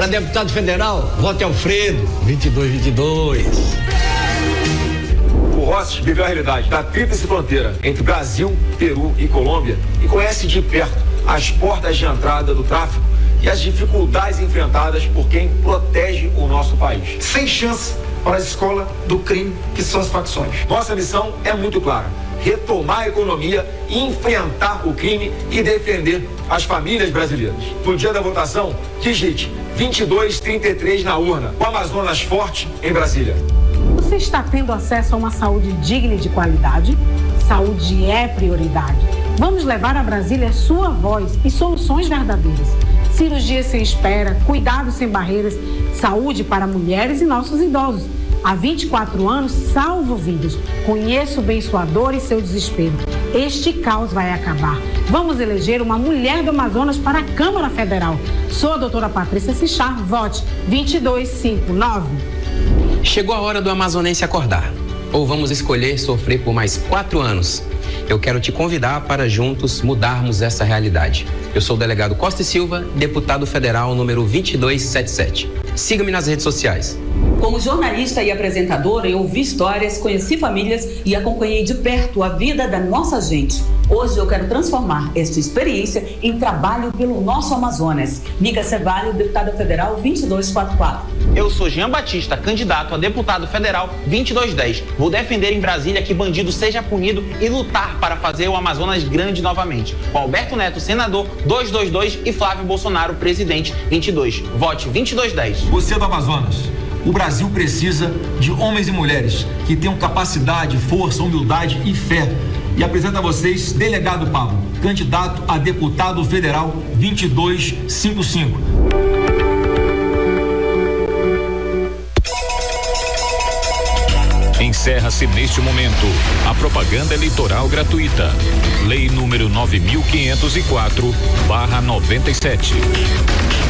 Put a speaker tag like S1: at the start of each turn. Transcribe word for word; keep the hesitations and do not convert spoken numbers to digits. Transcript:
S1: Para deputado federal, vote Alfredo, vinte e dois vinte e dois.
S2: O Rossi viveu a realidade da tríplice fronteira entre Brasil, Peru e Colômbia e conhece de perto as portas de entrada do tráfico e as dificuldades enfrentadas por quem protege o nosso país.
S3: Sem chance para a escola do crime, que são as facções.
S2: Nossa missão é muito clara: retomar a economia, enfrentar o crime e defender as famílias brasileiras. No dia da votação, digite vinte e dois trinta e três na urna. O Amazonas forte em Brasília.
S4: Você está tendo acesso a uma saúde digna e de qualidade? Saúde é prioridade. Vamos levar a Brasília sua voz e soluções verdadeiras. Cirurgias sem espera, cuidados sem barreiras, saúde para mulheres e nossos idosos. Há vinte e quatro anos, salvo vidas. Conheço bem sua dor e seu desespero. Este caos vai acabar. Vamos eleger uma mulher do Amazonas para a Câmara Federal. Sou a doutora Patrícia Sichar, vote vinte e dois cinquenta e nove.
S5: Chegou a hora do amazonense acordar. Ou vamos escolher sofrer por mais quatro anos? Eu quero te convidar para juntos mudarmos essa realidade. Eu sou o delegado Costa e Silva, deputado federal número vinte e dois setenta e sete. Siga-me nas redes sociais.
S6: Como jornalista e apresentadora, eu ouvi histórias, conheci famílias e acompanhei de perto a vida da nossa gente. Hoje eu quero transformar esta experiência em trabalho pelo nosso Amazonas. Mica Cevalho, deputada federal vinte e dois quarenta e quatro.
S7: Eu sou Jean Batista, candidato a deputado federal vinte e dois dez. Vou defender em Brasília que bandido seja punido e lutar para fazer o Amazonas grande novamente. Com Alberto Neto, senador duzentos e vinte e dois e Flávio Bolsonaro, presidente vinte e dois. Vote vinte e dois dez.
S3: Você é do Amazonas. O Brasil precisa de homens e mulheres que tenham capacidade, força, humildade e fé. E apresento a vocês, delegado Pablo, candidato a deputado federal vinte e dois cinquenta e cinco.
S8: Encerra-se neste momento a propaganda eleitoral gratuita. Lei número nove mil quinhentos e quatro barra noventa e sete.